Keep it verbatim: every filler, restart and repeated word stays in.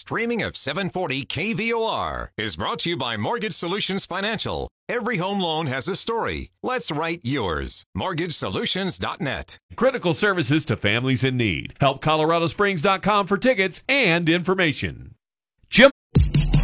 streaming of seven forty K V O R is brought to you by Mortgage Solutions Financial. Every home loan has a story. Let's write yours. mortgage solutions dot net. Critical services to families in need. Help Colorado Springs dot com for tickets and information.